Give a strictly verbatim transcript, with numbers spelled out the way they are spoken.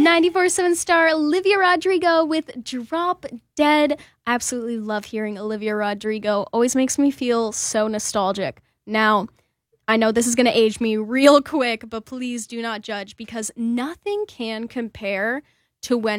ninety-four point seven star Olivia Rodrigo with Drop Dead. Absolutely love hearing Olivia Rodrigo. Always makes me feel so nostalgic. Now, I know this is going to age me real quick, but please do not judge, because nothing can compare to when